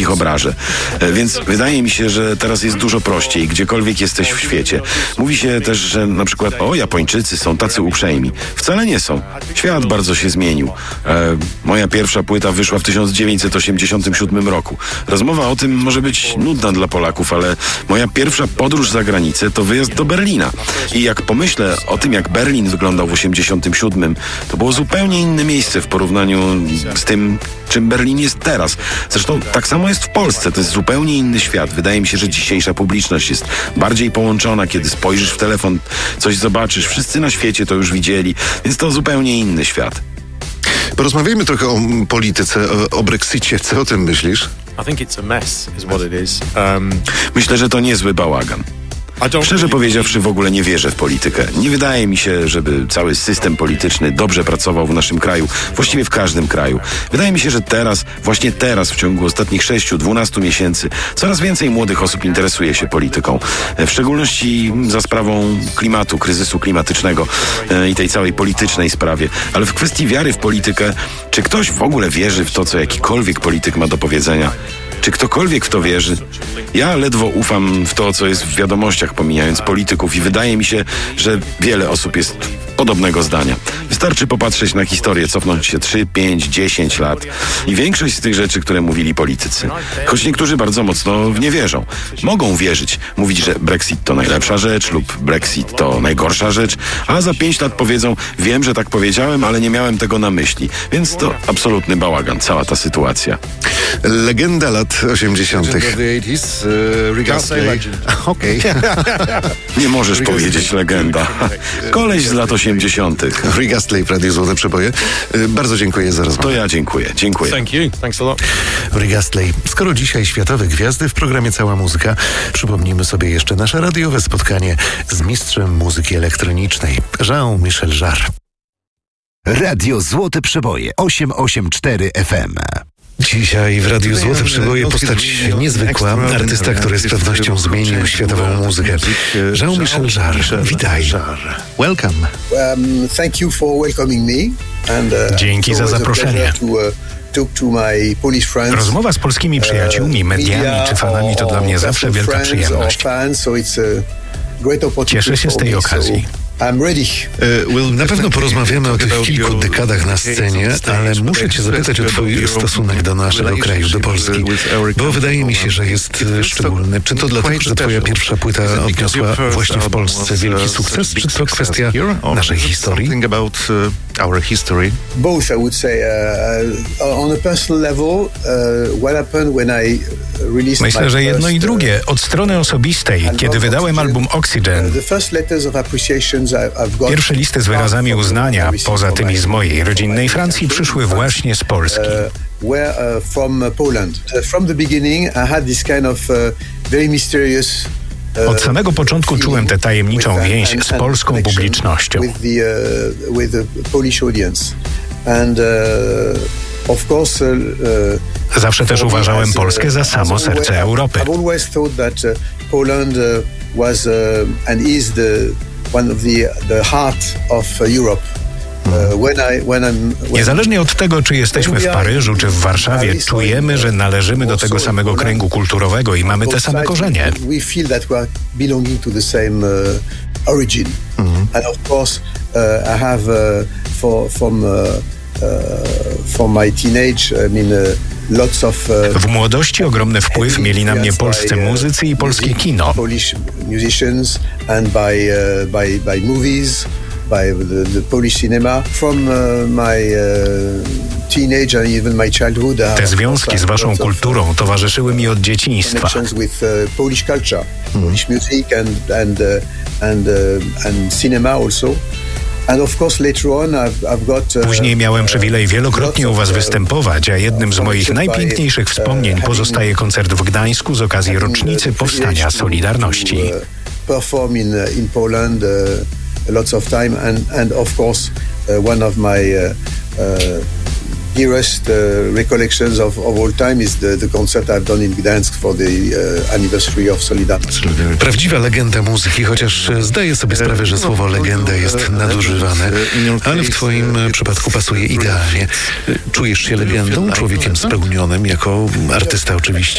ich obrażę. Więc wydaje mi się, że teraz jest dużo prościej, gdziekolwiek jesteś w świecie. Mówi się też, że na przykład Japończycy są tacy uprzejmi. Wcale nie są. Świat bardzo się zmienił. Moja pierwsza płyta wyszła w 1987 roku. Rozmowa o tym może być nudna dla Polaków, ale moja pierwsza podróż za granicę to wyjazd do Berlina. I jak pomyślę o tym, jak Berlin wyglądał w 87, to było zupełnie inne miejsce w porównaniu z tym, czym Berlin jest teraz. Zresztą tak samo jest w Polsce. To jest zupełnie inny świat. Wydaje mi się, że dzisiejsza publiczność jest bardziej połączona. Kiedy spojrzysz w telefon, coś zobaczysz. Wszyscy na świecie to już widzieli. Więc to zupełnie inny świat. Porozmawiajmy trochę o polityce, o Brexicie. Co o tym myślisz? Myślę, że to niezły bałagan. Szczerze powiedziawszy, w ogóle nie wierzę w politykę. Nie wydaje mi się, żeby cały system polityczny dobrze pracował w naszym kraju, właściwie w każdym kraju. Wydaje mi się, że właśnie teraz, w ciągu ostatnich 6-12 miesięcy, coraz więcej młodych osób interesuje się polityką. W szczególności za sprawą klimatu, kryzysu klimatycznego i tej całej politycznej sprawie. Ale w kwestii wiary w politykę, czy ktoś w ogóle wierzy w to, co jakikolwiek polityk ma do powiedzenia? Czy ktokolwiek w to wierzy? Ja ledwo ufam w to, co jest w wiadomościach, pomijając polityków, i wydaje mi się, że wiele osób jest podobnego zdania. Wystarczy popatrzeć na historię, cofnąć się 3, 5, 10 lat i większość z tych rzeczy, które mówili politycy. Choć niektórzy bardzo mocno w nie wierzą. Mogą wierzyć, mówić, że Brexit to najlepsza rzecz lub Brexit to najgorsza rzecz, a za 5 lat powiedzą, wiem, że tak powiedziałem, ale nie miałem tego na myśli. Więc to absolutny bałagan, cała ta sytuacja. Legenda lat 80. Okej. Nie możesz powiedzieć legenda. Koleś z lat 80. Rick Astley w Radiu Złote Przeboje. Bardzo dziękuję za rozmowę. To ja dziękuję. Dziękuję. Thank you. Thanks a lot. Rick Astley. Skoro dzisiaj światowe gwiazdy w programie Cała Muzyka, przypomnimy sobie jeszcze nasze radiowe spotkanie z mistrzem muzyki elektronicznej, Jean-Michel Jarre. Radio Złote Przeboje 884 FM. Dzisiaj w Radiu Złote Przeboje postać niezwykła, artysta, który z pewnością zmienił światową muzykę. Jean-Michel Jarre, witaj. Welcome. Thank you for welcoming me. Dzięki za zaproszenie. Rozmowa z polskimi przyjaciółmi, mediami czy fanami to dla mnie zawsze wielka przyjemność. Cieszę się z tej okazji. Na pewno porozmawiamy o tych kilku dekadach na scenie, ale muszę cię zapytać o twój stosunek do naszego kraju, do Polski, bo wydaje mi się, że jest szczególny. Czy to dlatego, że twoja pierwsza płyta odniosła właśnie w Polsce wielki sukces, czy to kwestia naszej historii? Both, I would say. On a personal level, what happened when I released Myślę, że jedno i drugie. Od strony osobistej, kiedy wydałem album Oxygen, pierwsze listy z wyrazami uznania, poza tymi z mojej rodzinnej Francji, przyszły właśnie z Polski. Od samego początku czułem tę tajemniczą więź z polską publicznością. Zawsze też uważałem Polskę za samo serce Europy. One of the heart of Europe. Niezależnie od tego, czy jesteśmy w Paryżu, czy w Warszawie, czujemy, że należymy do tego samego kręgu kulturowego i mamy te same korzenie. We feel that we are belonging to the same origin. And of course, I have from my teenage, lots of, w młodości ogromny wpływ mieli na mnie polscy muzycy i polskie kino. Polish musicians and by movies, by the Polish cinema. From my teenage and even my childhood. Te związki z waszą kulturą towarzyszyły mi od dzieciństwa. With Polish culture, Polish music and cinema also. Później miałem przywilej wielokrotnie u was występować, a jednym z moich najpiękniejszych wspomnień pozostaje koncert w Gdańsku z okazji rocznicy powstania Solidarności. In Poland lots of time and of course one of my dearest recollections of all time is the concert I've done in Gdańsk for the anniversary of Solidarność. Prawdziwa legenda muzyki, chociaż zdaję sobie sprawę, że słowo legenda jest nadużywane, ale w twoim przypadku pasuje idealnie. Czujesz się legendą, człowiekiem spełnionym, jako artysta oczywiście.